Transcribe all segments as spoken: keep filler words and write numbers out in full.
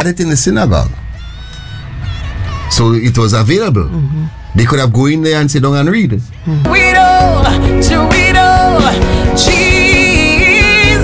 had it in the synagogue. So it was available. Mm-hmm. They could have go in there and sit down and read. Mm-hmm. Widow to widow, Jesus.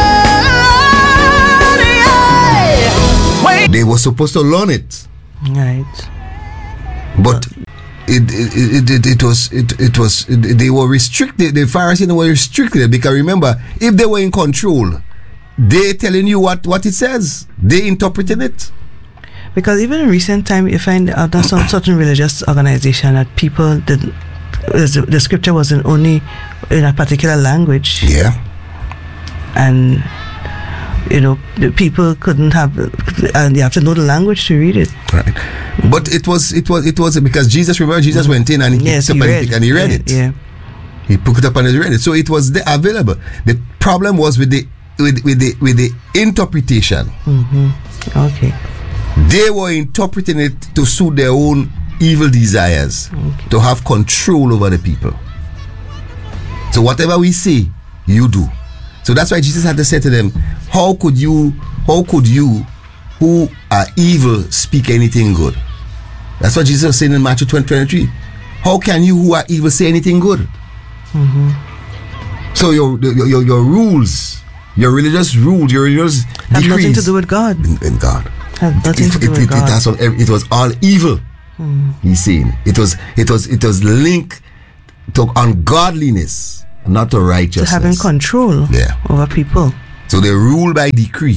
Yeah. They were supposed to learn it. Right. But it it, it, it, it was it, it was it, they were restricted. The Pharisees were restricted because remember, if they were in control, they telling you what, what it says. They interpreting it. Because even in recent time, you find uh, there's some certain religious organization that people did the, the scripture wasn't only in a particular language. Yeah. And you know, the people couldn't have, and you have to know the language to read it. Right. But it was it was it was because Jesus, remember Jesus went in and he yes, picked he up read. and, he, and he read yeah, it. Yeah. He picked it up and he read it. So it was there available. The problem was with the with with the with the interpretation. Mm-hmm. Okay. They were interpreting it to suit their own evil desires, okay. to have control over the people. So whatever we say, you do. So that's why Jesus had to say to them, how could you, how could you who are evil speak anything good? That's what Jesus was saying in Matthew twenty, twenty-three. How can you who are evil say anything good? Mm-hmm. So your, your, your, your rules, your religious rules, your religious have decrees, nothing to do with God. In, in God. Have nothing it, to do it, with it, God. It, has some, it was all evil. Mm. He's saying it was it was it was linked to ungodliness, not to righteousness. To having control yeah. over people. So they rule by decree.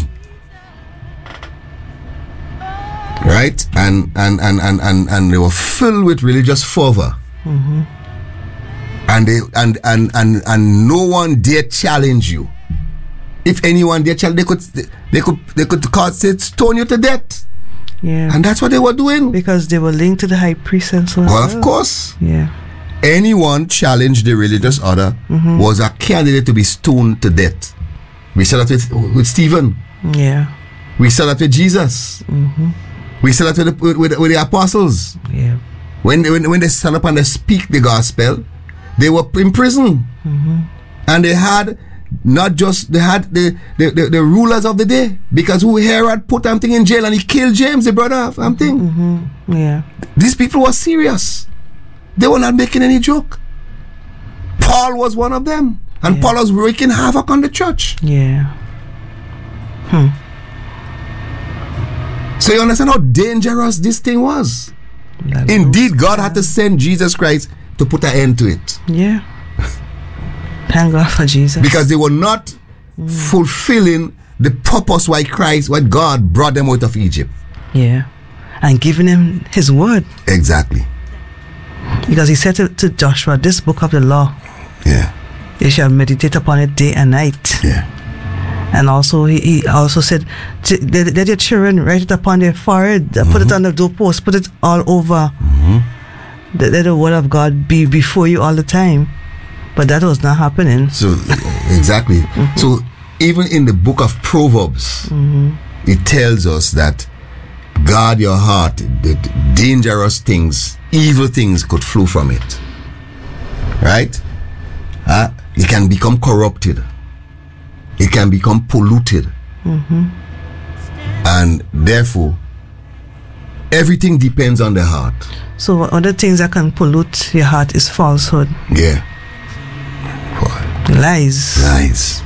Right? And and, and, and, and and they were filled with religious fervor. Mm-hmm. And they and, and and and no one dare challenge you. If anyone dare challenge, they could they could they could cause it, stone you to death. Yeah. And that's what they were doing. Because they were linked to the high priest and so on. Well, of course. Yeah. Anyone challenged the religious order mm-hmm. was a candidate to be stoned to death. We saw that with, with Stephen. Yeah. We saw that with Jesus. Mm-hmm. We saw that with the, with, with, with the apostles. Yeah. When, when, when they stand up and they speak the gospel, they were in prison. Mm-hmm. And they had not just, they had the, the, the, the rulers of the day. Because who Herod put something in jail and he killed James, the brother of something. Mm-hmm. Yeah. These people were serious. They were not making any joke. Paul was one of them. And yeah. Paul was wreaking havoc on the church. Yeah. Hmm. So you understand how dangerous this thing was. That Indeed, was, God yeah. had to send Jesus Christ to put an end to it. Yeah. Thank God for Jesus. Because they were not mm. fulfilling the purpose why Christ, why God brought them out of Egypt. Yeah. And giving him his word. Exactly. Because he said to, to Joshua, this book of the law, yeah, you shall meditate upon it day and night. Yeah. And also he, he also said, let, let your children write it upon their forehead, mm-hmm. put it on the doorpost, put it all over. Mm-hmm. Let, let the word of God be before you all the time. But that was not happening. So exactly. Mm-hmm. So even in the book of Proverbs, mm-hmm. it tells us that guard your heart, the dangerous things, evil things could flow from it. Right? Uh, it can become corrupted. It can become polluted. Mm-hmm. And therefore, everything depends on the heart. So one of the things that can pollute your heart is falsehood. Yeah. Lies. Lies.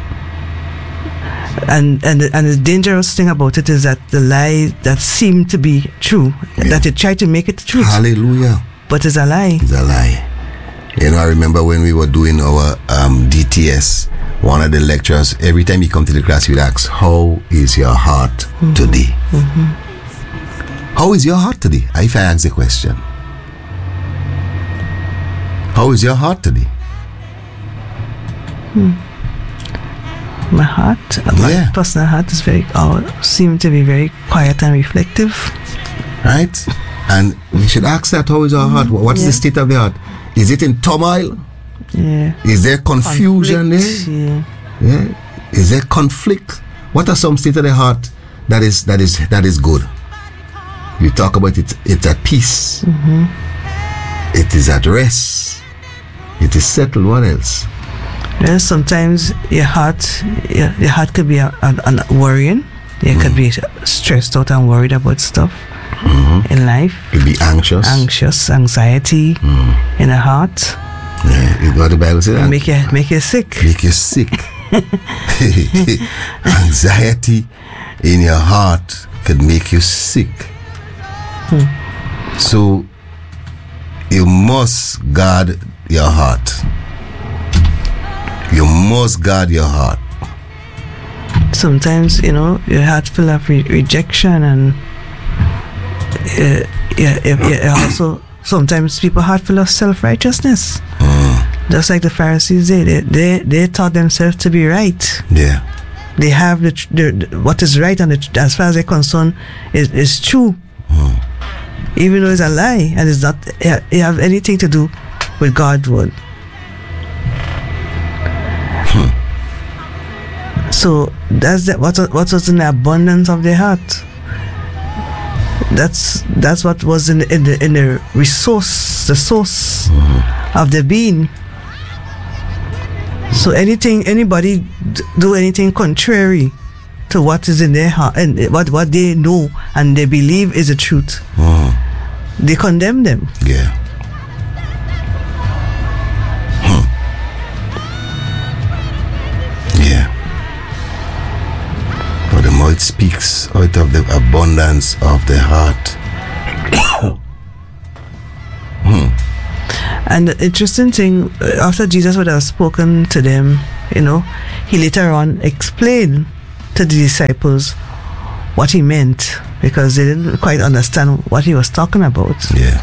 And and and the dangerous thing about it is that the lies that seem to be true, yeah. that you try to make it true. Hallelujah. But it's a lie. It's a lie. You know, I remember when we were doing our um, D T S, one of the lecturers, every time he come to the class, he would ask, how is your heart mm-hmm. today? Mm-hmm. How is your heart today? If I ask the question. How is your heart today? Hmm. My heart, my yeah. personal heart is very, uh, seem to be very quiet and reflective. Right? And we should ask that, how is our heart? What is yeah. the state of the heart? Is it in turmoil? Yeah. Is there confusion conflict, there? Yeah. yeah. Is there conflict? What are some state of the heart that is that is that is good? We talk about it. It's at peace. Mm-hmm. It is at rest. It is settled. What else? Well, sometimes your heart, your, your heart could be a, a, a worrying. They Mm. could be stressed out and worried about stuff Mm-hmm. in life. You'll be anxious. Anxious, anxiety Mm. in the heart. Yeah, you know what the Bible says? Make you make you sick. Make you sick. Anxiety in your heart could make you sick. Hmm. So you must guard your heart. You must guard your heart. Sometimes, you know, your heart full of re- rejection, and uh, yeah, yeah, yeah, also sometimes people heart full of self-righteousness. Mm. Just like the Pharisees did, they, they they thought themselves to be right. Yeah. They have the, tr- the, the what is right, and the, as far as they're concerned, is is true, Mm. even though it's a lie and it's not it, it have anything to do with God's word. Hmm. So that's the, what what was in the abundance of their heart. That's that's what was in the, in the in the resource, the source Mm-hmm. of their being. So anything, anybody d- do anything contrary to what is in their heart and what what they know and they believe is the truth, Mm. they condemn them. Yeah. Hmm. Yeah. For the mouth speaks out of the abundance of the heart. Hmm. And the interesting thing, uh, after Jesus would have spoken to them, you know, he later on explained to the disciples what he meant, because they didn't quite understand what he was talking about. Yeah.